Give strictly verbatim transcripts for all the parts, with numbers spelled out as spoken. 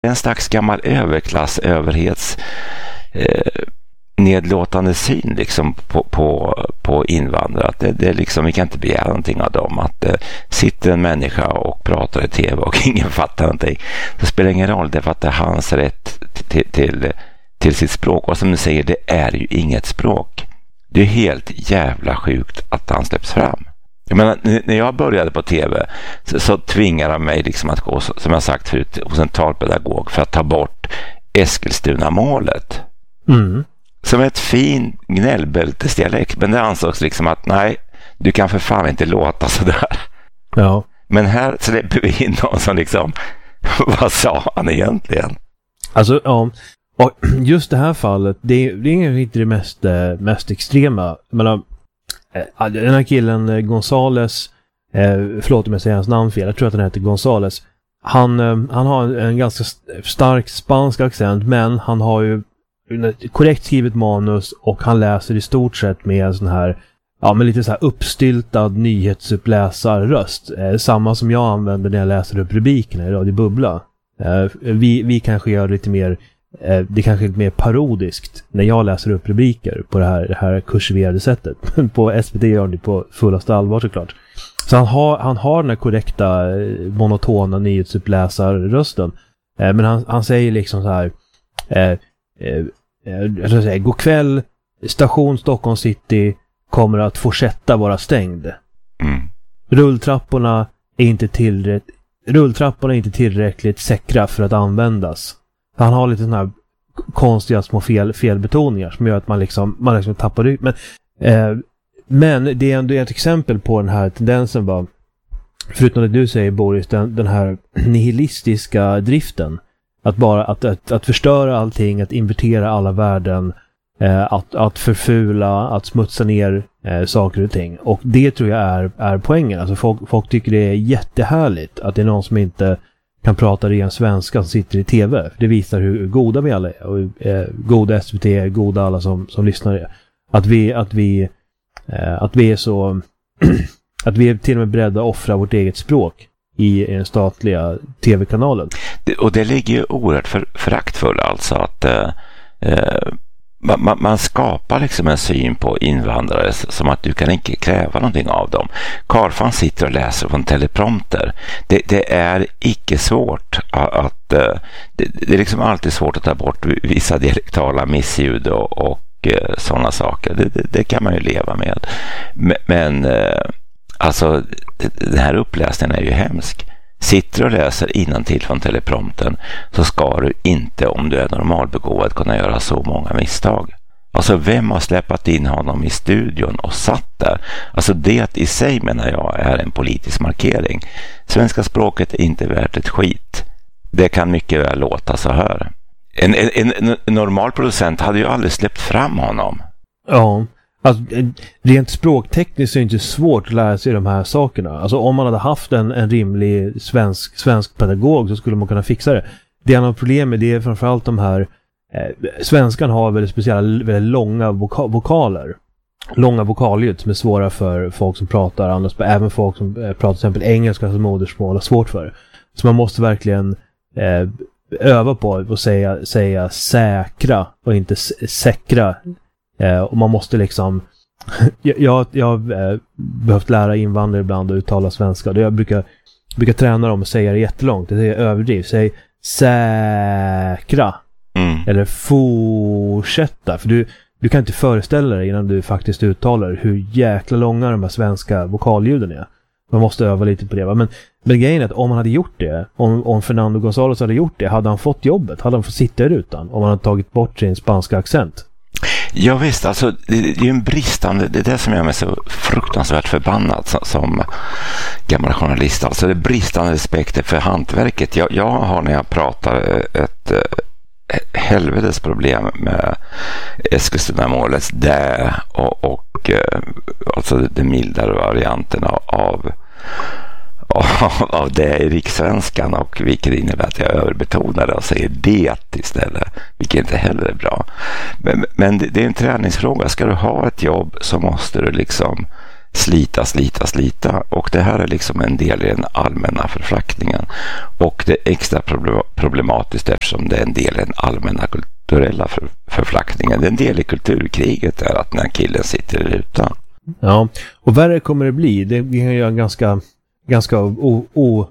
En slags gammal överklass, överhets eh, nedlåtande syn liksom på, på, på invandrare. Att det, det är liksom, vi kan inte begära någonting av dem. Att det sitter en människa och pratar i tv och ingen fattar någonting. Det spelar ingen roll, därför att det är hans rätt till, till, till sitt språk. Och som du säger, det är ju inget språk. Det är helt jävla sjukt att han släpps fram. Jag menar, när jag började på tv så, så tvingade de mig liksom att gå, som jag sagt förut, hos en talpedagog för att ta bort Eskilstuna-målet. Mm. Som ett fin gnällbältesdialekt, men det ansågs liksom att nej, du kan för fan inte låta sådär. Ja. Men här släpper vi in någon som liksom, vad sa han egentligen? Alltså, ja. Och just det här fallet, det är, det är inte det mest, mest extrema. Men den här killen Gonzales, eh, förlåt om jag säger hans namn fel, jag tror att han heter Gonzales. Han, han har en, en ganska stark spansk accent, men han har ju ett korrekt skrivet manus och han läser i stort sett med en sån här, ja, med lite så här uppstyltad nyhetsuppläsarröst. Eh, samma som jag använder när jag läser upp rubrikerna i Radio Bubbla. Eh, vi, vi kanske gör lite mer, eh, det kanske är lite mer parodiskt när jag läser upp rubriker på det här, det här kursiverade sättet. Men på S V T gör det på fullaste allvar såklart. Så han har, han har den här korrekta monotona nyhetsuppläsarrösten. Eh, men han, han säger liksom så här, eh, eh, jag ska säga, god kväll, station Stockholm City kommer att fortsätta vara stängd. Mm. Rulltrapporna är inte tillräckligt rulltrapporna är inte tillräckligt säkra för att användas. Han har lite såna här konstiga små fel, felbetoningar som gör att man liksom, man liksom tappar ut. Men, eh, men det är ändå ett exempel på den här tendensen, va? Förutom det du säger, Boris, den, den här nihilistiska driften. Att bara att, att, att förstöra allting, att invertera alla värden, eh, att, att förfula, att smutsa ner eh, saker och ting. Och det tror jag är, är poängen. Alltså folk, folk tycker det är jättehärligt att det är någon som inte kan prata ren svenska som sitter i tv. Det visar hur goda vi alla är. Och, eh, goda S V T, goda alla som, som lyssnar är. Att vi, att vi, eh, att vi är så att vi är till och med beredda att offra vårt eget språk i den statliga tv-kanalen. Och det ligger ju oerhört för, föraktfull, alltså att eh, man, man skapar liksom en syn på invandrare som att du kan inte kräva någonting av dem. Karfan sitter och läser på en teleprompter. Det, det är icke svårt att, att det, det är liksom alltid svårt att ta bort vissa dialektala missljud och, och sådana saker. Det, det, det kan man ju leva med. Men, men alltså den här uppläsningen är ju hemsk. Sitter och läser innantill från teleprompten så ska du inte, om du är normalbegåvad, kunna göra så många misstag. Alltså vem har släppt in honom i studion och satt där? Alltså det i sig, menar jag, är en politisk markering. Svenska språket är inte värt ett skit. Det kan mycket väl låta så här. En, en, en normal producent hade ju aldrig släppt fram honom. Ja. Alltså, rent språktekniskt är det inte svårt att lära sig de här sakerna. Alltså om man hade haft en, en rimlig svensk, svensk pedagog så skulle man kunna fixa det. Det ena problemet, det är framförallt de här eh, svenskan har väldigt speciella, väldigt långa voka, vokaler. Långa vokalljud som är svåra för folk som pratar annars, även folk som eh, pratar till exempel engelska som modersmål är svårt för. Så man måste verkligen eh, öva på att säga, säga säkra och inte säkra. Eh, och man måste liksom jag, jag har eh, behövt lära invandrare ibland att uttala svenska. Jag brukar, brukar träna dem och säga det jättelångt. Det är överdriv. Säg säkra. Mm. Eller fortsätta. För du, du kan inte föreställa dig innan du faktiskt uttalar hur jäkla långa de här svenska vokalljuden är. Man måste öva lite på det. Va? Men, men grejen är att om han hade gjort det, om, om Fernando González hade gjort det, hade han fått jobbet. Hade han fått sitta i rutan om han hade tagit bort sin spanska accent. Ja visst, alltså det, det är ju en bristande, det är det som gör mig så fruktansvärt förbannad som, som gammal journalist, alltså det är bristande respekt för hantverket. Jag, jag har när jag pratar ett helvetes problem med Eskilstuna-målets där och, och alltså det mildare varianten av, av av det i rikssvenskan, och vilket innebär att jag överbetonar det och säger det istället, vilket inte heller är bra. Men, men det, det är en träningsfråga. Ska du ha ett jobb så måste du liksom slita, slita, slita. Och det här är liksom en del i den allmänna förflackningen. Och det är extra problematiskt eftersom det är en del i den allmänna kulturella för, förflackningen. Det är en del i kulturkriget är att den här killen sitter i rutan. Ja, och värre kommer det bli. Det vi kan göra en ganska, ganska o, o,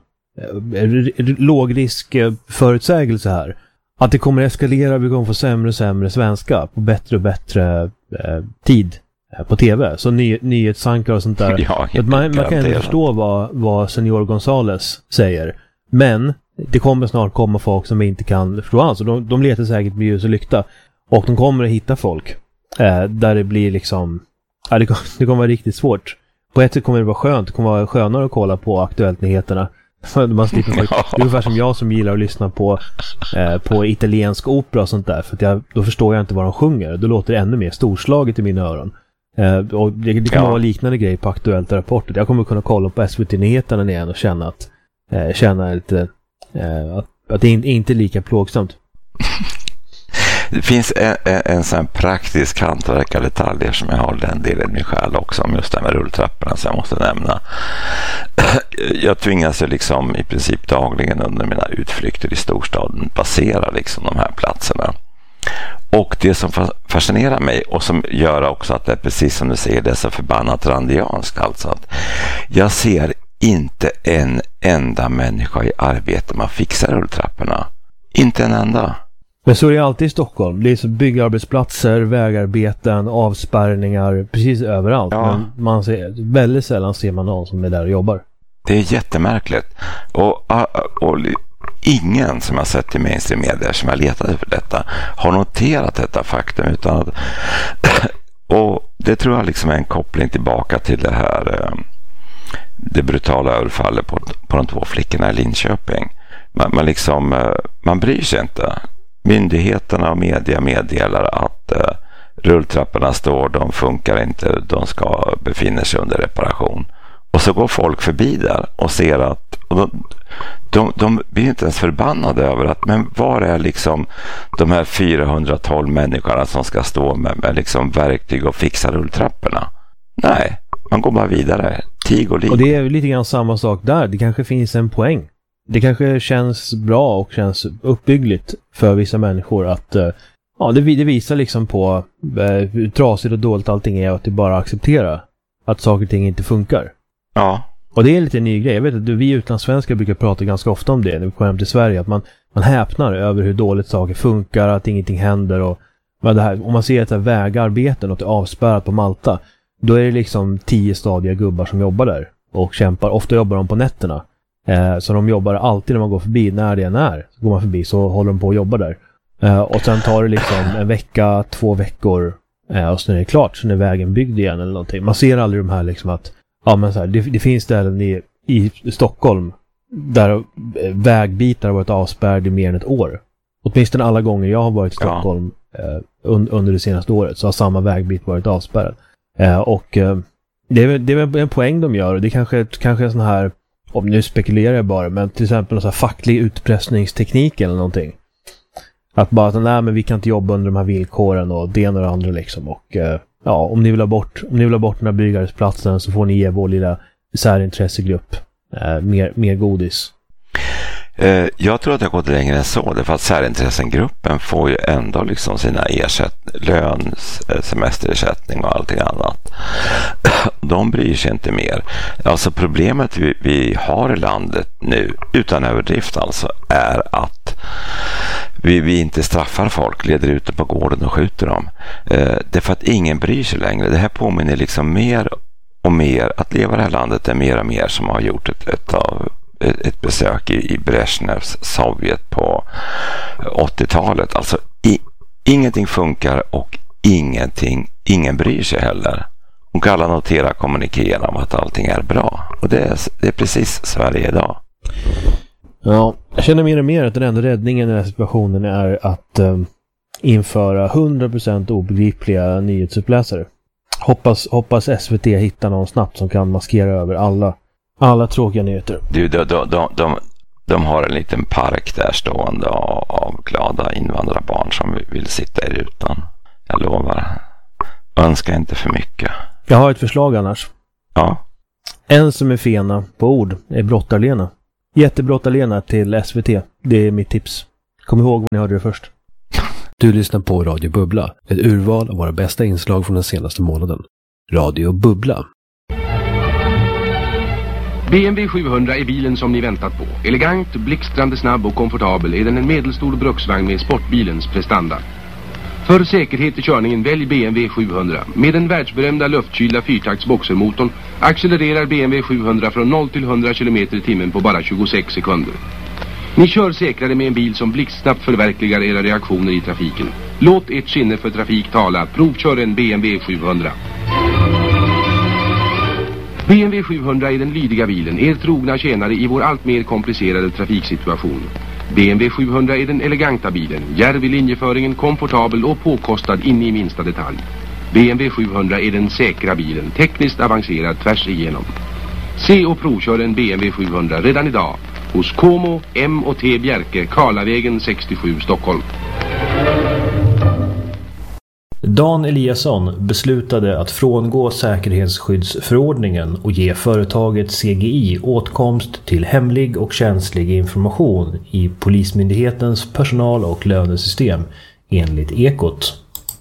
låg risk förutsägelse här. Att det kommer eskalera, vi kommer få sämre och sämre svenska på bättre och bättre eh, tid på tv. Så ny, nyhetsankar och sånt där. Ja, att man, man kan inte förstå vad, vad Senior Gonzales säger. Men det kommer snart komma folk som vi inte kan förstå alls. De, de letar säkert med ljus och lykta. Och de kommer att hitta folk. Eh, där det blir liksom... Ja, det, kommer, det kommer vara riktigt svårt. På ett sätt kommer det vara skönt. Det kommer vara skönare att kolla på Aktuellt-nyheterna. Man slipper, det är ungefär som jag som gillar att lyssna på, eh, på italiensk opera och sånt där. För att jag, då förstår jag inte vad de sjunger. Då låter det ännu mer storslaget i mina öron. Eh, och det, det kan ja. vara liknande grej på Aktuellt Rapporter. Jag kommer kunna kolla på S V T-nyheterna igen och känna att eh, känna lite eh, att, att det inte är lika plågsamt. Det finns en, en, en sån praktisk hantverkardetalj som jag har den delen i mig själv också om just det med rulltrapporna som jag måste nämna. Jag tvingas ju liksom i princip dagligen under mina utflykter i storstaden passera liksom de här platserna. Och det som fascinerar mig och som gör också att det är precis som du säger, det är så förbannat randianskt alltså att jag ser inte en enda människa i arbete med att fixa rulltrapporna. Inte en enda. Men så är det alltid i Stockholm. Det är så byggarbetsplatser, vägarbeten, avspärrningar, precis överallt. Ja. Men man ser, väldigt sällan ser man någon som är där och jobbar. Det är jättemärkligt. Och, och, och ingen som har sett i mainstream media som har letat efter detta har noterat detta faktum. Utan att, och det tror jag liksom är en koppling tillbaka till det här det brutala överfallet på, på de två flickorna i Linköping. Man, man, liksom, man bryr sig inte. Myndigheterna och media meddelar att eh, rulltrapporna står, de funkar inte, de ska befinna sig under reparation. Och så går folk förbi där och ser att och de, de, de blir inte ens förbannade över att men var är liksom de här fyrahundratolv människorna som ska stå med, med liksom verktyg och fixa rulltrapporna. Nej, man går bara vidare. Tig och liv. Och det är lite grann samma sak där. Det kanske finns en poäng. Det kanske känns bra och känns uppbyggligt för vissa människor att ja, det, det visar liksom på eh, hur trasigt och dåligt allting är och att det bara acceptera att saker och ting inte funkar. Ja. Och det är lite en ny grej. Jag vet att vi utlandssvenskar brukar prata ganska ofta om det när vi kommer hem till Sverige. Att man, man häpnar över hur dåligt saker funkar, att ingenting händer. Och, det här, om man ser ett vägarbeten och det är avspärrat på Malta, då är det liksom tio stadiga gubbar som jobbar där och kämpar. Ofta jobbar de på nätterna. Eh, så de jobbar alltid när man går förbi, när det än är. Så går man förbi så håller de på att jobba där. Eh, och sen tar det liksom en vecka, två veckor eh, och sen är det klart. Så är vägen byggd igen eller någonting. Man ser aldrig de här liksom att ja, men så här, det, det finns ställen i, i Stockholm där vägbitar har varit avspärrade i mer än ett år. Åtminstone alla gånger jag har varit i Stockholm ja. eh, un, under det senaste året så har samma vägbit varit avspärrad. Eh, och eh, det, är, det är en poäng de gör. Det är kanske, kanske en sån här, om nu spekulerar jag bara, men till exempel en sån här facklig utpressningsteknik eller någonting. Att bara att nej, men vi kan inte jobba under de här villkoren och det ena och det andra liksom. Och eh, ja, om ni vill ha bort, om ni vill ha bort den här byggarbetsplatsen så får ni ge vår lilla särintressegrupp eh, mer, mer godis. Eh, jag tror att det har gått längre än så. Det är för att särintressengruppen får ju ändå liksom sina ersätt, lön, semesterersättning och allting annat. De bryr sig inte mer. Alltså problemet vi, vi har i landet nu, utan överdrift alltså, är att vi, vi inte straffar folk, leder ut dem på gården och skjuter dem. Eh, det är för att ingen bryr sig längre. Det här påminner liksom mer och mer, att leva i det här landet är mer och mer som har gjort ett, ett, ett, ett besök i, i Brezhnevs Sovjet på åttiotalet. Alltså i, ingenting funkar och ingenting, ingen bryr sig heller. Och alla noterar kommunikera om att allting är bra. Och det är, det är precis Sverige idag. Ja, jag känner mer och mer att den enda räddningen i den här situationen är att um, införa hundra procent obegripliga nyhetsuppläsare. Hoppas, hoppas S V T hittar någon snabbt som kan maskera över alla, alla tråkiga nyheter. Du, de, de, de, de, de har en liten park där stående av, av glada invandrarbarn som vill sitta i rutan. Jag lovar. Önskar inte för mycket. Jag har ett förslag annars. Ja. En som är fena på ord är Brottarlena. Jättebrottarlena till S V T. Det är mitt tips. Kom ihåg vad ni hörde det först. Du lyssnar på Radio Bubbla, ett urval av våra bästa inslag från den senaste månaden. Radio Bubbla. B M W sjuhundra är bilen som ni väntat på. Elegant, blixtrande snabb och komfortabel är den en medelstor bruksvagn med sportbilens prestanda. För säkerhet i körningen välj B M W sjuhundra. Med den världsberömda luftkylda fyrtakts boxermotorn accelererar B M W sjuhundra från noll till hundra kilometer i timmen på bara tjugosex sekunder. Ni kör säkrare med en bil som blixtsnabbt förverkligar era reaktioner i trafiken. Låt ert sinne för trafik tala. Provkör en B M W sjuhundra. B M W sjuhundra är den lydiga bilen, er trogna tjänare i vår allt mer komplicerade trafiksituation. B M W sjuhundra är den eleganta bilen, djärv i linjeföringen, komfortabel och påkostad in i minsta detalj. B M W sjuhundra är den säkra bilen, tekniskt avancerad tvärs igenom. Se och provkör en B M W sjuhundra redan idag hos Como M och T Bjerke, Karlavägen sextiosju, Stockholm. Dan Eliasson beslutade att frångå säkerhetsskyddsförordningen och ge företaget C G I åtkomst till hemlig och känslig information i Polismyndighetens personal- och lönesystem enligt Ekot.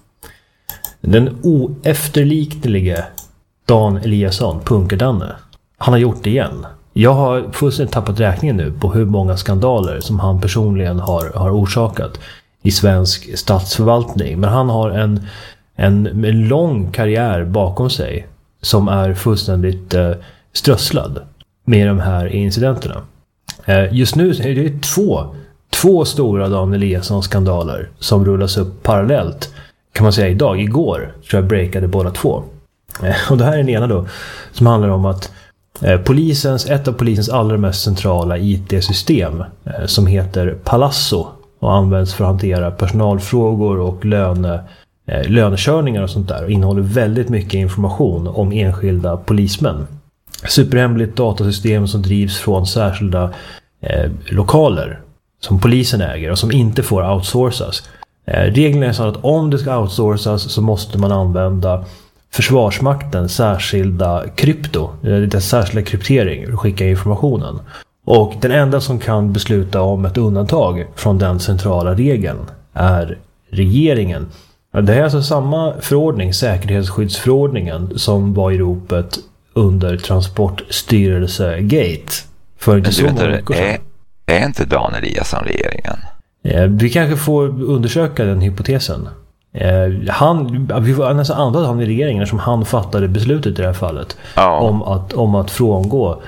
Den oefterliknelige Dan Eliasson, Punkerdanne, han har gjort det igen. Jag har fullständigt tappat räkningen nu på hur många skandaler som han personligen har, har orsakat i svensk statsförvaltning. Men han har en, en, en lång karriär bakom sig som är fullständigt eh, strösslad med de här incidenterna. Eh, just nu är det två, två stora Dan Eliasson-skandaler som rullas upp parallellt, kan man säga idag. Igår tror jag breakade båda två. Eh, och det här är den ena då, som handlar om att eh, polisens, ett av polisens allra mest centrala I T-system eh, som heter Palasso och används för att hantera personalfrågor och löne, eh, lönekörningar och sånt där. Och innehåller väldigt mycket information om enskilda polismän. Superhemligt datasystem som drivs från särskilda eh, lokaler som polisen äger och som inte får outsourcas. Eh, reglerna är så att om det ska outsourcas så måste man använda Försvarsmaktens särskilda krypto, det särskilda kryptering för att skicka informationen. Och den enda som kan besluta om ett undantag från den centrala regeln är regeringen. Det är alltså samma förordning, säkerhetsskyddsförordningen, som var i ropet under Transportstyrelse-gate. För inte så många veckor sedan. Är, är inte Dan Eliasson regeringen? Vi kanske får undersöka den hypotesen. Han, vi får nästan anta att han är regeringen som han fattade beslutet i det här fallet. Ja. om, att, om att frångå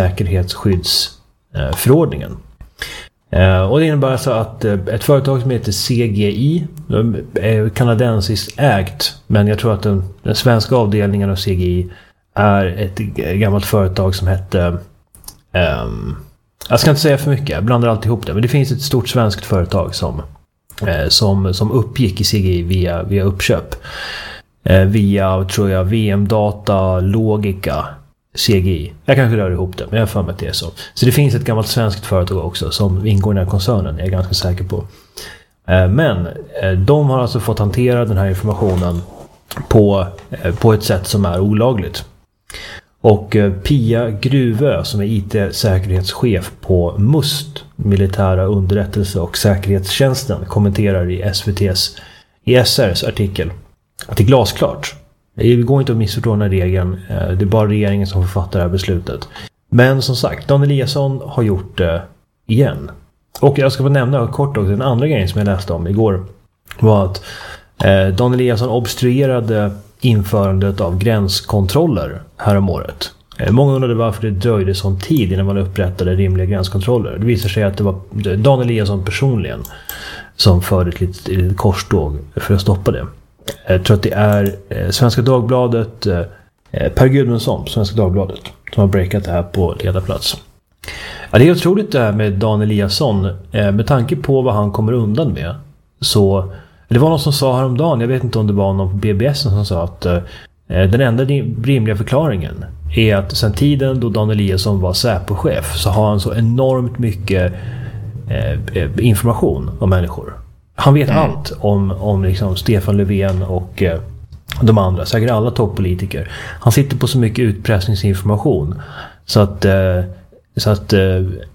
säkerhetsskyddsförordningen. Och det innebär alltså att ett företag som heter C G I är kanadensiskt ägt, men jag tror att den, den svenska avdelningen av C G I är ett gammalt företag som hette um, jag ska inte säga för mycket, jag blandar alltid ihop det, men det finns ett stort svenskt företag som Som, som uppgick i C G I via, via uppköp. Eh, via, tror jag, V M-data, Logica, C G I. Jag kanske rör ihop det, men jag har för mig att det är så. Så det finns ett gammalt svenskt företag också som ingår i den här koncernen, jag är ganska säker på. Eh, men eh, de har alltså fått hantera den här informationen på, eh, på ett sätt som är olagligt. Och eh, Pia Gruvö, som är I T-säkerhetschef på MUST, militära underrättelse- och säkerhetstjänsten, kommenterar i S V T:s, i S R:s artikel att det är glasklart. Det går inte att missförstå den här regeln. Det är bara regeringen som författar det här beslutet. Men som sagt, Dan Eliasson har gjort det igen. Och jag ska få nämna kort också, den andra grejen som jag läste om igår var att eh, Dan Eliasson obstruerade införandet av gränskontroller här om året. Många undrade varför det dröjde sån tid innan man upprättade rimliga gränskontroller. Det visar sig att det var Dan Eliasson personligen som förde ett litet, ett litet korståg för att stoppa det. Jag tror att det är Svenska Dagbladet, Per Gudmundsson på Svenska Dagbladet, som har breakat det här på ledarplats. Ja, det är otroligt det här med Dan Eliasson. Med tanke på vad han kommer undan med. Så, det var någon som sa häromdagen, jag vet inte om det var någon på B B S som sa att den enda rimliga förklaringen är att sedan tiden då Dan Eliasson var Säpo-chef så har han så enormt mycket eh, information om människor. Han vet mm. allt om, om liksom Stefan Löfven och, eh, de andra, säkert alla toppolitiker. Han sitter på så mycket utpressningsinformation så att, eh, så att eh,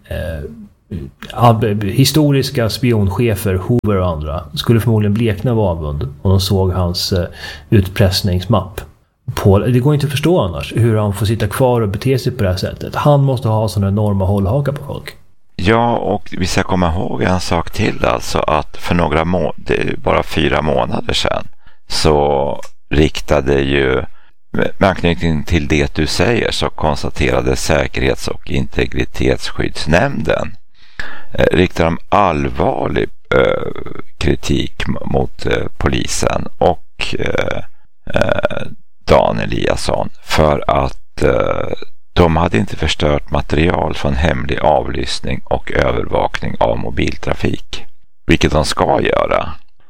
eh, historiska spionchefer, Hoover och andra, skulle förmodligen blekna av avund om de såg hans eh, utpressningsmapp. På, det går inte att förstå annars hur han får sitta kvar och bete sig på det här sättet. Han måste ha sådana enorma hållhakar på folk. Ja, och vi ska komma ihåg en sak till, alltså att för några månader, bara fyra månader sedan, så riktade ju, med anknytning till det du säger, så konstaterade Säkerhets- och integritetsskyddsnämnden eh, riktade de allvarlig eh, kritik mot eh, polisen och eh, eh, Dan Eliasson för att eh, de hade inte förstört material från hemlig avlyssning och övervakning av mobiltrafik, vilket de ska göra.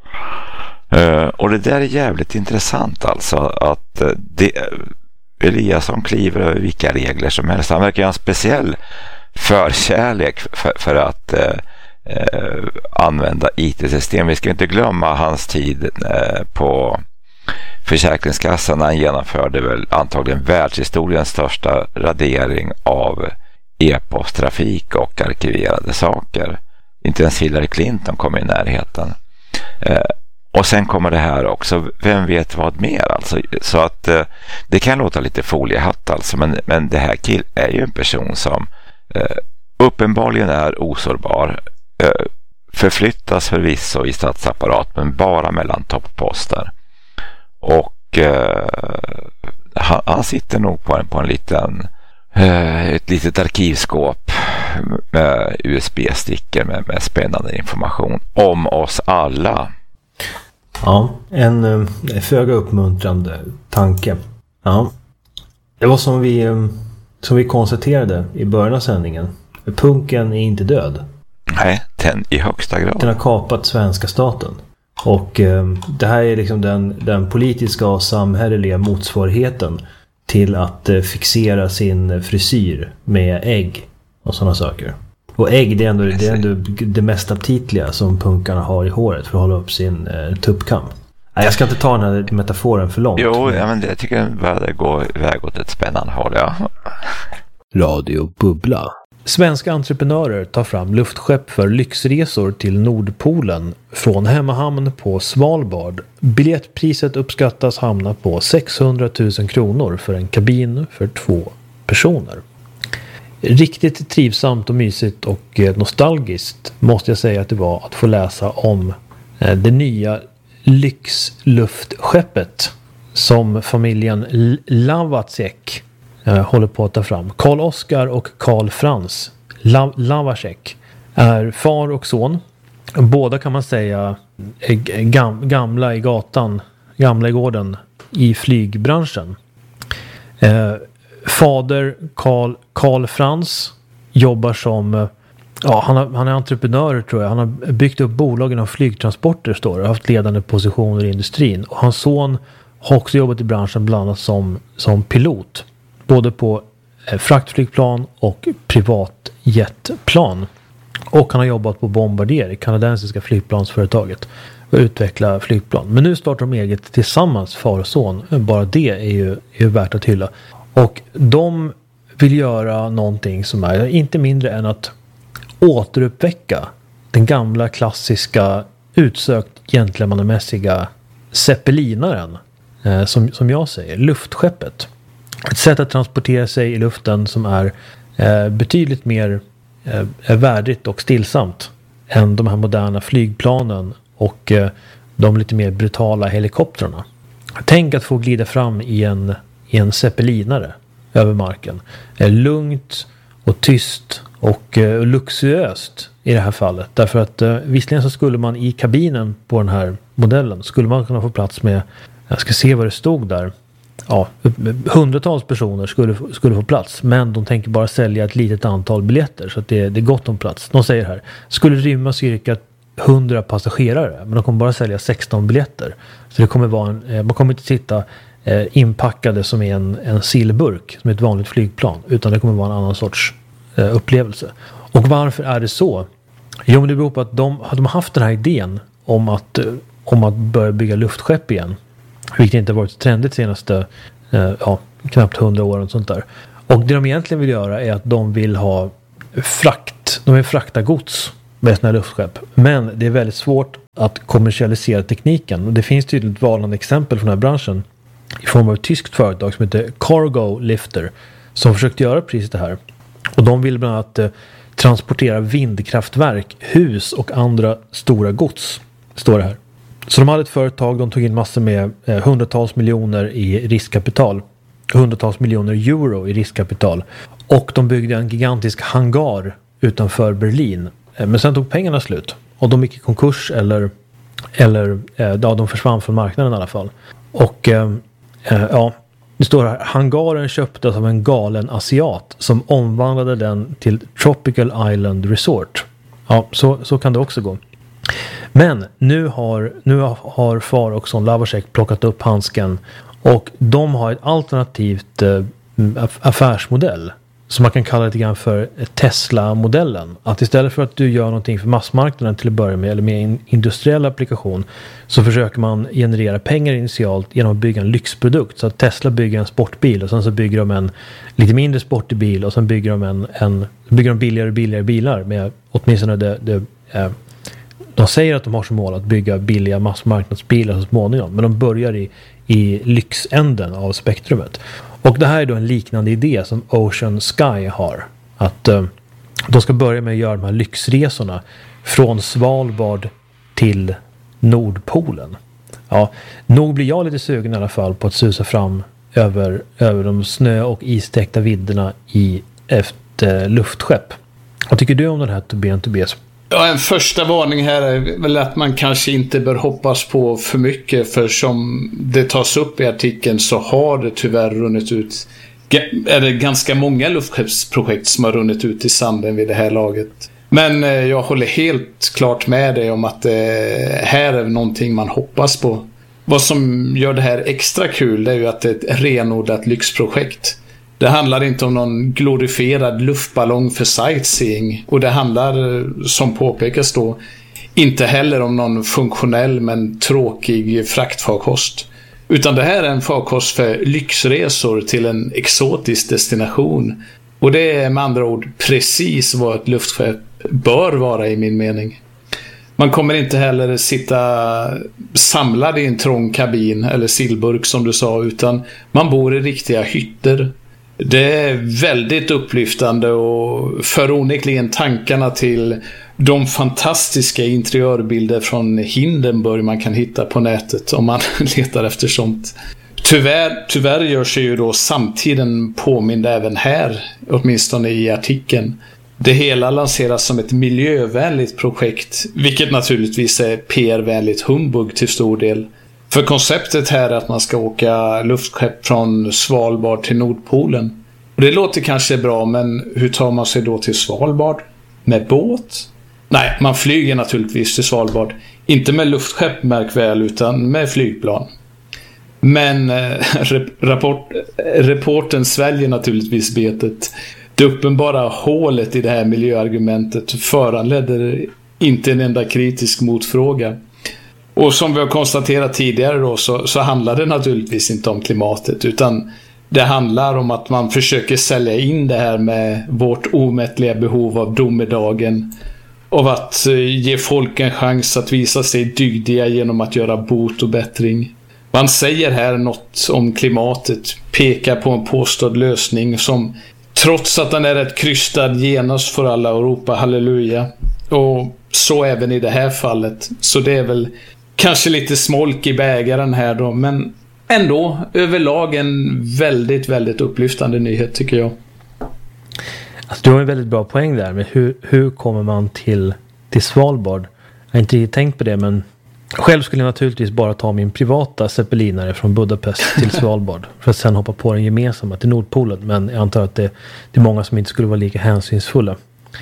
Uh, och det där är jävligt intressant, alltså att uh, det, Eliasson kliver över vilka regler som helst. Han verkar ha en speciell förkärlek för, för att uh, uh, använda I T-system. Vi ska inte glömma hans tid uh, på Försäkringskassan när han genomförde väl antagligen världshistoriens största radering av e-posttrafik och arkiverade saker. Inte ens Hillary Clinton kom i närheten. Uh, Och sen kommer det här också, vem vet vad mer, alltså, så att eh, det kan låta lite foliehatt alltså, men, men det här kill är ju en person som eh, uppenbarligen är osårbar, eh, förflyttas förvisso i statsapparat, men bara mellan toppposter, och eh, han, han sitter nog på en, på en liten eh, ett litet arkivskåp med U S B-stickor med, med spännande information om oss alla. Ja, en eh, föga uppmuntrande tanke. Ja. Det var som vi, eh, som vi konstaterade i början av sändningen. Punken är inte död. Nej, den i högsta grad. Den har kapat svenska staten. Och eh, det här är liksom den, den politiska och samhälleliga motsvarigheten till att eh, fixera sin frisyr med ägg och sådana saker. Och ägg, det är ändå det, är ändå det mest aptitliga som punkarna har i håret för att hålla upp sin eh, tuppkam. Nej, jag ska inte ta den här metaforen för långt. Jo, ja, men det, jag tycker den börjar gå iväg åt ett spännande håll, ja. Radio Bubbla. Svenska entreprenörer tar fram luftskepp för lyxresor till Nordpolen från hemmahamn på Svalbard. Biljettpriset uppskattas hamna på sexhundratusen kronor för en kabin för två personer. Riktigt trivsamt och mysigt och nostalgiskt måste jag säga att det var att få läsa om det nya lyxluftskeppet som familjen Lavacek håller på att ta fram. Karl Oskar och Karl Frans Lavacek är far och son. Båda kan man säga är gam, gamla i gatan, gamla i gården i flygbranschen. Eh, fader Karl, Karl Frans jobbar som, ja, han, har, han är entreprenör tror jag. Han har byggt upp bolagen av flygtransporter står det, och haft ledande positioner i industrin. Och hans son har också jobbat i branschen bland annat som, som pilot. Både på eh, fraktflygplan och privatjetplan. Och han har jobbat på Bombardier, det kanadensiska flygplansföretaget, och utveckla flygplan. Men nu startar de eget tillsammans, far och son. Bara det är ju, är ju värt att hylla. Och de vill göra någonting som är inte mindre än att återuppväcka den gamla klassiska utsökt gentlemannamässiga zeppelinaren. Eh, som, som jag säger, luftskeppet. Ett sätt att transportera sig i luften som är eh, betydligt mer eh, värdigt och stillsamt än de här moderna flygplanen och eh, de lite mer brutala helikoptrarna. Tänk att få glida fram i en, i en zeppelinare över marken. Eh, lugnt och tyst och eh, luxuöst i det här fallet. Därför att eh, visserligen så skulle man i kabinen på den här modellen skulle man kunna få plats med, jag ska se vad det stod där. Ja, hundratals personer skulle, skulle få plats, men de tänker bara sälja ett litet antal biljetter så att det, det är gott om plats. De säger här, skulle rymma cirka hundra passagerare, men de kommer bara sälja sexton biljetter. Så det kommer vara en, man kommer inte sitta eh, inpackade som i en, en sillburk som är ett vanligt flygplan, utan det kommer vara en annan sorts eh, upplevelse. Och varför är det så? Jo, men det beror på att de, de har haft den här idén om att, om att börja bygga luftskepp igen. Vilket inte har varit trendigt de senaste eh, ja, knappt hundra åren och sånt där. Och det de egentligen vill göra är att de vill ha frakt. De vill frakta gods med sådana här luftskepp. Men det är väldigt svårt att kommersialisera tekniken. Och det finns tydligt valande exempel från den här branschen i form av ett tyskt företag som heter Cargo Lifter som försökte göra precis det här. Och de vill bland annat eh, transportera vindkraftverk, hus och andra stora gods, står det här. Så de hade ett företag, de tog in massor med eh, hundratals miljoner i riskkapital. Hundratals miljoner euro i riskkapital. Och de byggde en gigantisk hangar utanför Berlin. Eh, men sen tog pengarna slut. Och de gick i konkurs eller, eller eh, ja, de försvann från marknaden i alla fall. Och eh, eh, ja, det står här, hangaren köptes av en galen asiat som omvandlade den till Tropical Island Resort. Ja, så, så kan det också gå. Men nu har, nu har Farrokhson Lavosek plockat upp handsken och de har ett alternativt eh, affärsmodell som man kan kalla lite grann för Tesla-modellen. Att istället för att du gör någonting för massmarknaden till att börja med eller med en industriell applikation så försöker man generera pengar initialt genom att bygga en lyxprodukt. Så att Tesla bygger en sportbil och sen så bygger de en lite mindre sportig bil och sen bygger de en, en bygger de billigare och billigare bilar med åtminstone det, det eh, de säger att de har som mål att bygga billiga massmarknadsbilar så småningom. Men de börjar i, i lyxänden av spektrumet. Och det här är då en liknande idé som Ocean Sky har. Att uh, de ska börja med att göra de här lyxresorna från Svalbard till Nordpolen. Ja, nog blir jag lite sugen i alla fall på att susa fram över, över de snö- och istäckta vidderna i ett uh, luftskepp. Vad tycker du om den här Tobias Tobias? Ja, en första varning här är väl att man kanske inte bör hoppas på för mycket, för som det tas upp i artikeln så har det tyvärr runnit ut, är det ganska många luftskeppsprojekt som har runnit ut i sanden vid det här laget. Men jag håller helt klart med dig om att det här är någonting man hoppas på. Vad som gör det här extra kul är ju att det är ett renodlat lyxprojekt. Det handlar inte om någon glorifierad luftballong för sightseeing. Och det handlar, som påpekas då, inte heller om någon funktionell men tråkig fraktfarkost. Utan det här är en farkost för lyxresor till en exotisk destination. Och det är med andra ord precis vad ett luftskepp bör vara i min mening. Man kommer inte heller sitta samlad i en trång kabin eller sillburk som du sa, utan man bor i riktiga hytter. Det är väldigt upplyftande och för onekligen tankarna till de fantastiska interiörbilder från Hindenburg man kan hitta på nätet om man letar efter sånt. Tyvärr, tyvärr gör sig ju då samtiden påmind även här, åtminstone i artikeln. Det hela lanseras som ett miljövänligt projekt, vilket naturligtvis är P R-vänligt humbug till stor del. För konceptet här är att man ska åka luftskepp från Svalbard till Nordpolen. Och det låter kanske bra, men hur tar man sig då till Svalbard? Med båt? Nej, man flyger naturligtvis till Svalbard. Inte med luftskepp, märk väl, utan med flygplan. Men eh, rapport, reporten sväljer naturligtvis betet. Det uppenbara hålet i det här miljöargumentet föranledde inte en enda kritisk motfråga. Och som vi har konstaterat tidigare då, så, så handlar det naturligtvis inte om klimatet, utan det handlar om att man försöker sälja in det här med vårt omättliga behov av domedagen, av att ge folk en chans att visa sig dygdiga genom att göra bot och bättring. Man säger här något om klimatet, pekar på en påstådd lösning som, trots att den är rätt krystad, genast för alla och ropa halleluja. Och så även i det här fallet. Så det är väl kanske lite smolk i bägaren här då, men ändå överlag en väldigt, väldigt upplyftande nyhet tycker jag. Alltså, du har en väldigt bra poäng där, men hur, hur kommer man till, till Svalbard? Jag har inte tänkt på det, men själv skulle jag naturligtvis bara ta min privata zeppelinare från Budapest till Svalbard för att sen hoppa på den gemensamma till Nordpolen, men jag antar att det, det är många som inte skulle vara lika hänsynsfulla.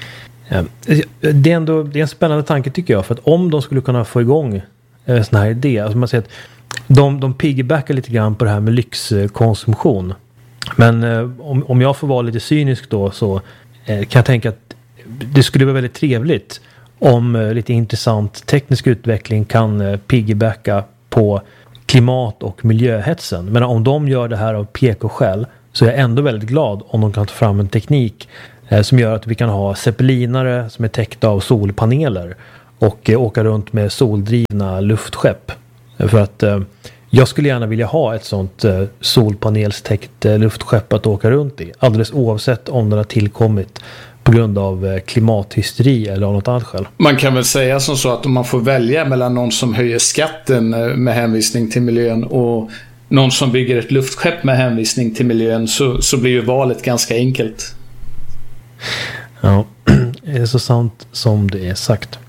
Det är ändå det är en spännande tanke tycker jag, för att om de skulle kunna få igång en sån här idé, alltså man säger att de, de piggybackar lite grann på det här med lyxkonsumtion, men om, om jag får vara lite cynisk då, så kan jag tänka att det skulle vara väldigt trevligt om lite intressant teknisk utveckling kan piggybacka på klimat- och miljöhetsen. Men om de gör det här av P K-skäl så är jag ändå väldigt glad om de kan ta fram en teknik eh, som gör att vi kan ha zeppelinare som är täckta av solpaneler och eh, åka runt med soldrivna luftskepp. För att eh, jag skulle gärna vilja ha ett sånt eh, solpanelstäckt eh, luftskepp att åka runt i. Alldeles oavsett om den har tillkommit på grund av eh, klimathysteri eller av något annat skäl. Man kan väl säga som så att om man får välja mellan någon som höjer skatten eh, med hänvisning till miljön och någon som bygger ett luftskepp med hänvisning till miljön, så, så blir ju valet ganska enkelt. Ja, det är så sant som det är sagt.